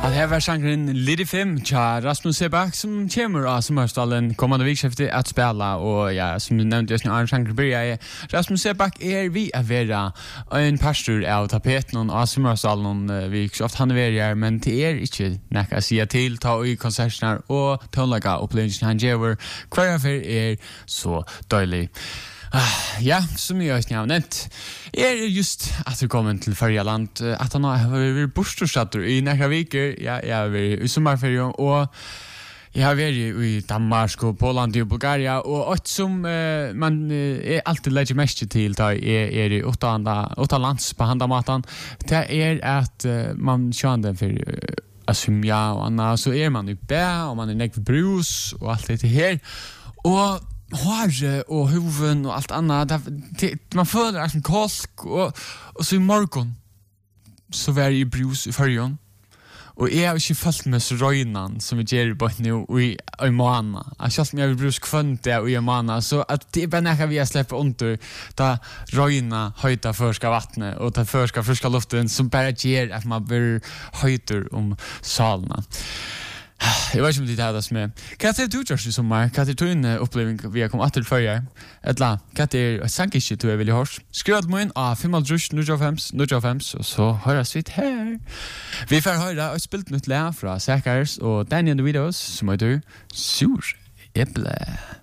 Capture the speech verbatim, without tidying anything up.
Att här var sangren Liddy Fem tja Rasmus Sebak som kommer av sommarstallen kommande vikskifte att spela och ja, som du nämnde just nu Arne Sangren börjar Rasmus Sebak är vi att vara en pastor av tapeten och sommarstallen vi så ofta han är men det är inte näka att säga till ta i konserterna och tonlaga upplevelsen han ger kvar för er så dålig. Ah, ja, som jag har nämnt är just att det kommer till Färjaland att han har varit bostadsstatter i några veckor. Ja, jag har varit i sommarferien och jag har varit i Danmark och Polen och Bulgarien och att som uh, man uh, är alltid lägger mest till ta är är i åtta åtta lands på handamatan. Det är att uh, man känner för uh, asymja och annat så är man i bä och man är näck brus och allt det här. Och hår och huven och allt annat det, det, man föder en kolk och, och så i morgon så var jag i brus i färgen och jag har inte följt med så röjnan som vi gör på nu och i, i månader jag känns som jag vill brus kvönt det och i månader så att det är bara när vi har släppt under där röjna höjta förska vattnet och ta förska friska luften som bara ger att man blir höjter om salarna. Jag vet inte om det här som är. Kan det du just i sommar? Kan det du en upplevelse vi har kommit till förra? Eller kan det sank inte du vill hörs? Skriv att mig av fem noll fem noll fem och så hörs vi här. Vi får höra ett spilt nytt lär från Säkers och Daniel Videos som är du sur äpple.